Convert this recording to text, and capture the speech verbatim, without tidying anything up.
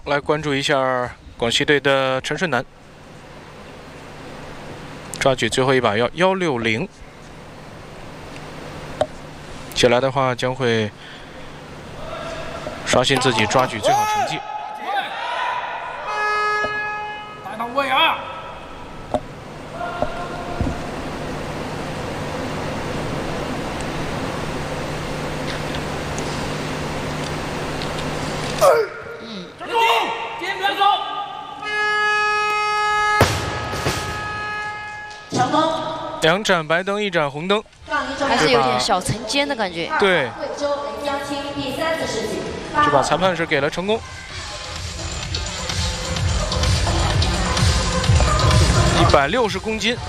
来关注一下广西队的陈顺南，抓举最后一把要幺六零，起来的话将会刷新自己抓举最好成绩。 带到位啊！ 两盏白灯，一盏红灯， 还是有点小层尖的感觉。 对，这把裁判是给了成功。一百六十公斤。